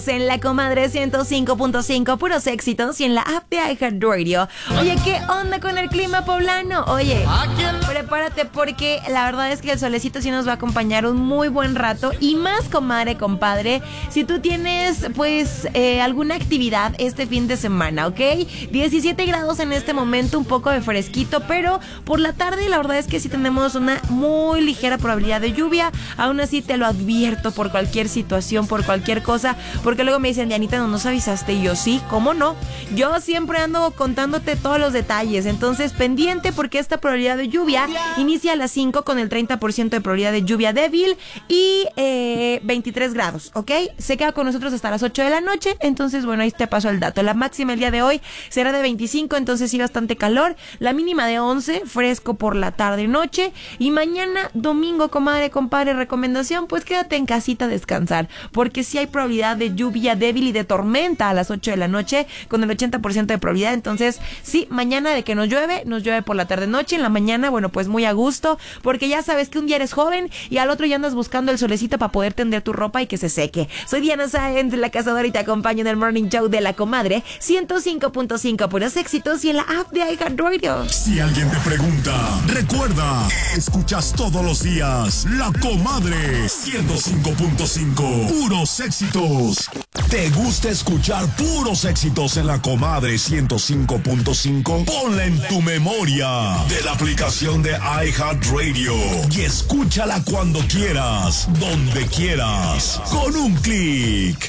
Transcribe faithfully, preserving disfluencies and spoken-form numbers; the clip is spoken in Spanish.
En la Comadre ciento cinco punto cinco, puros éxitos, y en la app de iHeartRadio. Oye, ¿qué onda con el clima poblano? Oye, prepárate porque la verdad es que el solecito sí nos va a acompañar un muy buen rato. Y más, comadre, compadre, si tú tienes pues eh, alguna actividad este fin de semana, ¿ok? diecisiete grados en este momento, un poco de fresquito, pero por la tarde la verdad es que sí tenemos una muy ligera probabilidad de lluvia. Aún así te lo advierto por cualquier situación, por cualquier cosa, porque luego me dicen, Dianita, no nos avisaste. Y yo, sí, ¿cómo no? Yo siempre ando contándote todos los detalles. Entonces, pendiente, porque esta probabilidad de lluvia inicia a las cinco con el treinta por ciento de probabilidad de lluvia débil y eh, veintitrés grados, ¿ok? Se queda con nosotros hasta las ocho de la noche. Entonces, bueno, ahí te paso el dato. La máxima el día de hoy será de veinticinco, entonces sí, bastante calor. La mínima de once, fresco por la tarde y noche. Y mañana, domingo, comadre, compadre, recomendación, pues quédate en casita a descansar, porque sí hay probabilidad de lluvia débil y de tormenta a las ocho de la noche con el ochenta por ciento de probabilidad. Entonces, sí, mañana de que nos llueve, nos llueve por la tarde-noche. En la mañana, bueno, pues muy a gusto, porque ya sabes que un día eres joven y al otro ya andas buscando el solecito para poder tender tu ropa y que se seque. Soy Diana Sáenz, la cazadora, y te acompaño en el Morning Show de La Comadre ciento cinco punto cinco, puros éxitos, y en la app de iHeartRadio. Si alguien te pregunta, recuerda, escuchas todos los días La Comadre ciento cinco punto cinco, puros éxitos. ¿Te gusta escuchar puros éxitos en La Comadre ciento cinco punto cinco? Ponla en tu memoria de la aplicación de iHeartRadio y escúchala cuando quieras, donde quieras, con un clic.